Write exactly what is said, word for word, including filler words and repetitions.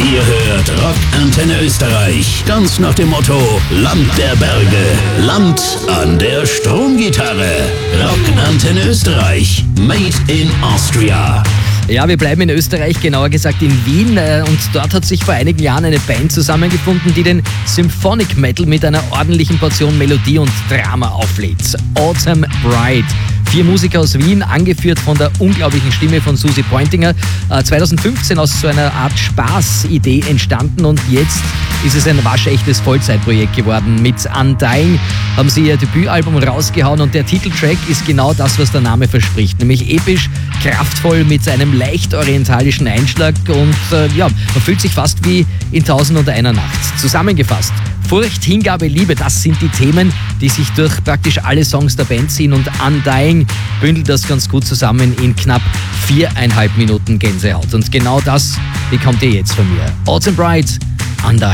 Ihr hört Rock Antenne Österreich. Ganz nach dem Motto Land der Berge, Land an der Stromgitarre. Rock Antenne Österreich. Made in Austria. Ja, wir bleiben in Österreich, genauer gesagt in Wien. Und dort hat sich vor einigen Jahren eine Band zusammengefunden, die den Symphonic Metal mit einer ordentlichen Portion Melodie und Drama auflädt. Autumn Bride. Vier Musiker aus Wien, angeführt von der unglaublichen Stimme von Susi Pointinger. zwanzig fünfzehn aus so einer Art Spaßidee entstanden und jetzt ist es ein waschechtes Vollzeitprojekt geworden. Mit Undying haben sie ihr Debütalbum rausgehauen und der Titeltrack ist genau das, was der Name verspricht. Nämlich episch, kraftvoll mit einem leicht orientalischen Einschlag und äh, ja, man fühlt sich fast wie in Tausend und einer Nacht. Zusammengefasst: Furcht, Hingabe, Liebe, das sind die Themen, die sich durch praktisch alle Songs der Band ziehen und Undying bündelt das ganz gut zusammen in knapp viereinhalb Minuten Gänsehaut. Und genau das bekommt ihr jetzt von mir. Autumn Bride, Undying.